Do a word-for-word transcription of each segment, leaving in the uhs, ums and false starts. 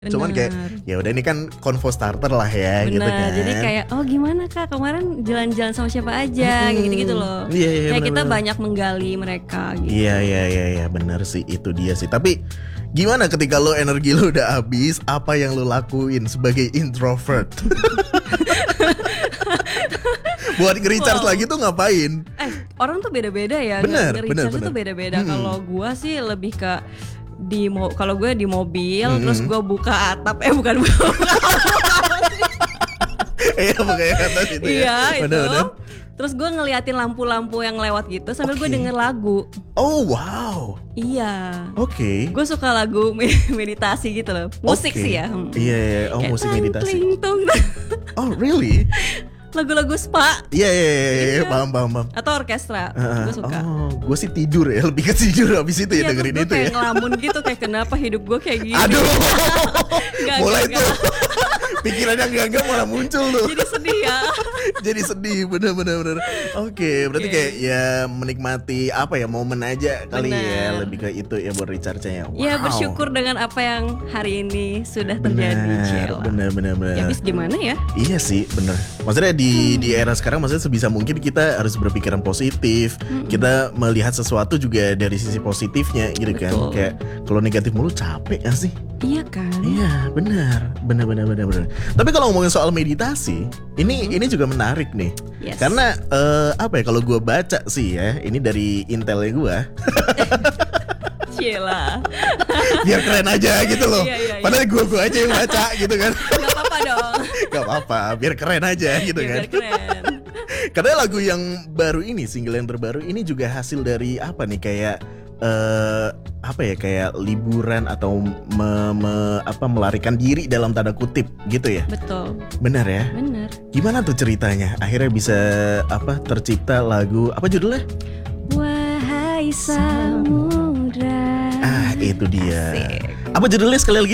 Cuman kayak Bener. ya udah ini kan convo starter lah ya gitu Bener, kan. jadi kayak oh gimana kak kemarin jalan-jalan sama siapa aja, kayak gitu-gitu loh. Iya, iya, Kayak kita bener-bener. banyak menggali mereka gitu. Iya iya iya iya benar sih, itu dia sih. Tapi gimana ketika lo energi lo udah habis, apa yang lo lakuin sebagai introvert? Buat nge-recharge Wow. lagi tuh ngapain? Eh orang tuh beda-beda ya. Bener, nge- bener, nge-recharge bener. tuh beda-beda. Mm-mm. Kalau gua sih lebih ke di mo- kalau gue di mobil, Mm-mm. terus gue buka atap, eh bukan buka, buka Iya makanya kata itu ya. iya itu. Bener-bener. Terus gue ngeliatin lampu-lampu yang lewat gitu sambil gue Oke. denger lagu. Oh wow. Iya. Oke. Gue suka lagu me- meditasi gitu loh. Musik Oke. sih ya. Hmm. Iya iya. Oh Kayak musik tang, meditasi. tling, tung. Oh really? Lagu-lagu spa Iya iya iya. iya. Iya. Paham paham paham. atau orkestra. Uh, Gue suka. Oh, gue sih tidur ya, lebih ke tidur abis itu ya Iya, dengerin terus itu gue ya. kayak ngelamun gitu, kayak kenapa hidup gue kayak gini. Aduh, Nggak, mulai nggak, tuh pikirannya enggak-enggak malah muncul tuh. Jadi sedih ya. Jadi sedih, bener-bener bener. Oke, berarti Oke. kayak ya menikmati apa ya momen aja kali ya, Bener. lebih ke itu ya buat recharge-nya. Wow. Ya bersyukur dengan apa yang hari ini sudah terjadi. Bener, Cila. bener, bener, bener. Ya habis gimana ya? Iya sih, bener. Maksudnya di di era sekarang, maksudnya sebisa mungkin kita harus berpikiran positif. Kita melihat sesuatu juga dari sisi positifnya, gitu kan. Betul. Kayak kalau negatif mulu capek gak sih? Iya kan? Iya, benar, benar, benar, benar, benar. Tapi kalau ngomongin soal meditasi, ini ini juga menarik nih. Yes. Karena eh, apa ya? Kalau gue baca sih ya, ini dari intelnya gue, Cila. biar keren aja gitu loh. Iya, iya, iya. Padahal gue gue aja yang baca gitu kan. Gak apa-apa dong. Gak apa-apa, biar keren aja gitu Ya, kan. biar keren. Karena lagu yang baru ini, single yang terbaru ini juga hasil dari apa nih? Kayak eh apa ya? Kayak liburan atau me- me- apa melarikan diri dalam tanda kutip gitu ya. Betul. Benar ya? Bener. Gimana tuh ceritanya? Akhirnya bisa apa tercipta lagu apa judulnya? Wahai samudra. Ah itu dia. Asik. Apa judulnya sekali lagi?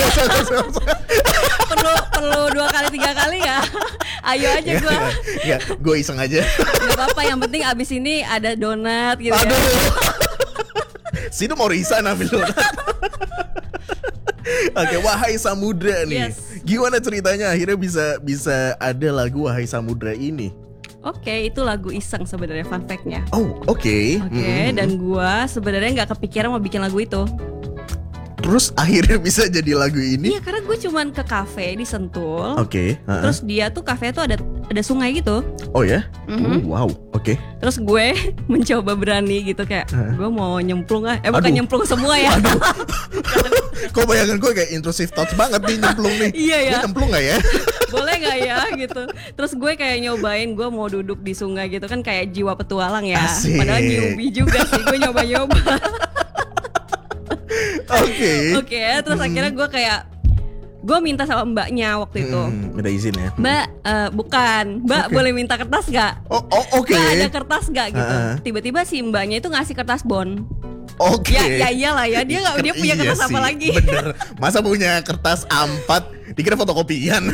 perlu perlu dua kali tiga kali ya. Ayo aja gue. Ya, gue iseng aja. Gak apa-apa, yang penting abis ini ada donat gitu Aduh. ya. Sini mau resign ambil donat. Oke, Wahai Samudra nih. Yes. Gimana ceritanya akhirnya bisa bisa ada lagu Wahai Samudra ini? Oke, itu lagu iseng sebenarnya, fun fact-nya. Oh, oke. Oke, Mm-mm. dan gua sebenarnya nggak kepikiran mau bikin lagu itu. Terus akhirnya bisa jadi lagu ini? Iya, karena gue cuman ke kafe di Sentul. Oke. uh-uh. Terus dia tuh kafe tuh ada ada sungai gitu. Oh ya? Mhm. Oh, wow. Oke. Terus gue mencoba berani gitu kayak Heeh. gue mau nyemplung ah. Eh bukan Aduh. nyemplung semua ya. Kok bayangan gue kayak intrusive thoughts banget nih nyemplung nih. Iya ya. Gue nyemplung gak ya? Boleh nggak ya gitu. Terus gue kayak nyobain gue mau duduk di sungai gitu kan, kayak jiwa petualang ya. Asik. Padahal newbie juga sih, gue nyoba-nyoba. Oke. Oke, terus akhirnya gue kayak gue minta sama mbaknya waktu itu. Hmm, minta izin ya. Mbak, eh, bukan, Mbak Oke. boleh minta kertas gak? Oh, oh oke. Mbak ada kertas gak gitu? Heeh. Tiba-tiba si mbaknya itu ngasih kertas bon. Oke. Ya, ya iyalah ya, dia nggak, dia punya Iya kertas apa sih, lagi? Bener. Masa punya kertas A empat dikira fotokopian.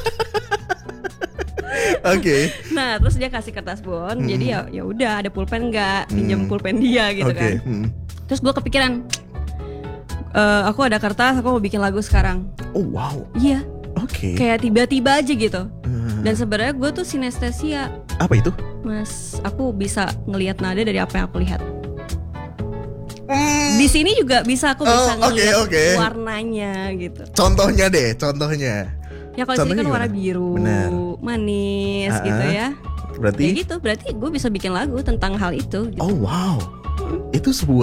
Oke. Nah, terus dia kasih kertas bon. Hmm. Jadi ya, ya udah, ada pulpen nggak? Pinjam Hmm. pulpen dia gitu Oke. kan. hmm. Terus gue kepikiran, "Eh, aku ada kertas, aku mau bikin lagu sekarang." Oh wow. Iya, Oke. kayak tiba-tiba aja gitu. Hmm. Dan sebenarnya gue tuh sinestesia, Apa itu? Mas. Aku bisa ngelihat nada dari apa yang aku lihat. Di sini juga bisa aku Oh, bisa oke, ngelihat oke. warnanya gitu. Contohnya deh, contohnya. Ya kalau di sini Contohnya kan warna gimana? biru, Bener. manis Ah, gitu ah. ya. Berarti Ya gitu, berarti gue bisa bikin lagu tentang hal itu gitu. oh wow. Itu sebuah